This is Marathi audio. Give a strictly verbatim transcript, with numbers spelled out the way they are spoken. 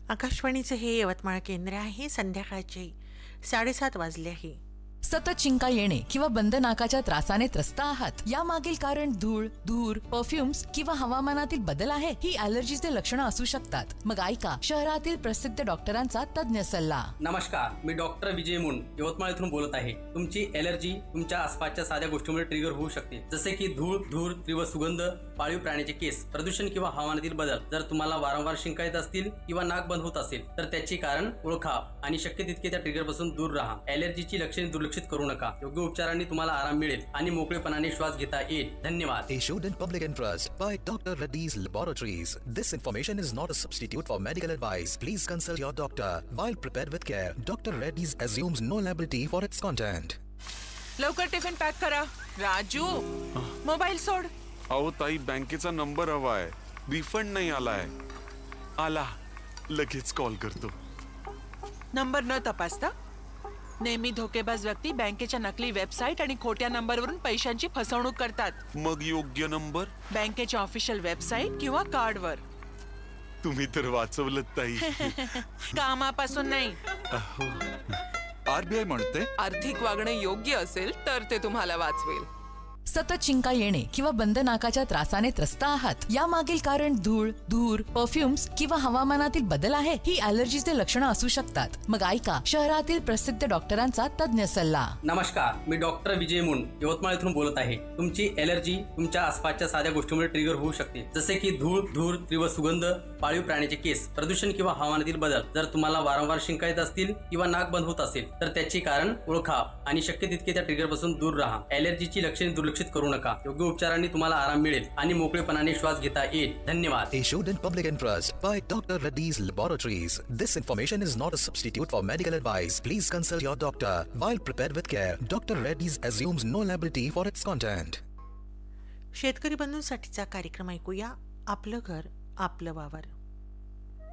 आकाशवाणीचं हे यवतमाळ केंद्र आहे. संध्याकाळचे साडेसात वाजले आहे. सतत शिंका येणे किंवा बंद नाकाच्या त्रासाने त्रस्त आहात? यामागील कारण धूळ, धूर, परफ्युम्स किंवा हवामानातील बदल आहे. ही ॲलर्जीचे लक्षणं असू शकतात. मग ऐका शहरातील प्रसिद्ध डॉक्टरांचा तज्ञ सल्ला. नमस्कार, मी डॉक्टर विजय मुंड यवतमाळ येथून बोलत आहे. तुमची ॲलर्जी तुमच्या आसपासच्या साध्या गोष्टींमुळे ट्रिगर होऊ शकते, जसे की धूळ, धूर, तीव्र सुगंध, पाळीव प्राण्याचे केस, प्रदूषण किंवा हवामानातील बदल. जर तुम्हाला वारंवार शिंका येत असतील किंवा नाक बंद होत असेल तर त्याचे कारण ओळखा आणि शक्य तितके त्या ट्रिगर पासून दूर राहा. ॲलर्जीची लक्षणे दुर्लक्षित करू नका. योग्य उपचारांनी तुम्हाला आराम मिळेल आणि मोकळेपणाने श्वास घेता येईल. धन्यवाद. Issued in public interest by Doctor Reddy's Laboratories. This information is not a substitute for medical advice. Please consult your doctor while prepared with care. Doctor Reddy's assumes no liability for its content. लवकर टिफिन पॅक करा. राजू, मोबाईल सोड. अहो ताई, बँकेचा नंबर हवाय. रिफंड नाही आलाय. आला, लगेच कॉल करतो. नंबर न तपासता नेहमी धोकेबाज व्यक्ती बँकेच्या नकली वेबसाईट आणि खोट्या नंबरवरून पैशांची फसवणूक करतात. मग योग्य नंबर बँकेच्या ऑफिशियल वेबसाईट किंवा कार्डवर. तुम्ही तर वाचवलं ताई. कामापासून नाही. आरबीआय म्हणते आर्थिक वागणे योग्य असेल तर ते तुम्हाला वाचवेल. सतत शिंका येणे किंवा बंद नाकाच्या त्रासाने त्रस्त आहात? यामागील कारण धूळ, धूर, परफ्युम्स किंवा हवामानातील बदल आहे. ही ॲलर्जीचे लक्षणं असू शकतात. मग ऐका शहरातील प्रसिद्ध डॉक्टरांचा तज्ञ सल्ला. नमस्कार, मी डॉक्टर विजय मुंड यवतमाळ येथून बोलत आहे. तुमची ॲलर्जी तुमच्या आसपासच्या साध्या गोष्टींमुळे ट्रिगर होऊ शकते, जसे की धूळ, धूर, तीव्र सुगंध, पाळीव प्राण्याचे केस, प्रदूषण किंवा हवामानातील बदल. जर तुम्हाला वारंवार शिंका येत असतील किंवा नाक बंद होत असेल तर त्याचे कारण ओळखा आणि शक्य तितके त्या ट्रिगर पासून दूर राहा. ॲलर्जीची लक्षणे दुर्लक्षित करू नका. योग्य उपचारांनी तुम्हाला आराम मिळेल आणि मोकळेपणाने श्वास घेता येईल. धन्यवाद. Issued in public interest by Doctor Reddy's Laboratories. This information is not a substitute for medical advice. Please consult your doctor while prepared with care. Doctor Reddy's assumes no liability for its content. शेतकरी बंधूंसाठीचा कार्यक्रम ऐकूया. आपलं घर आपलं वावर.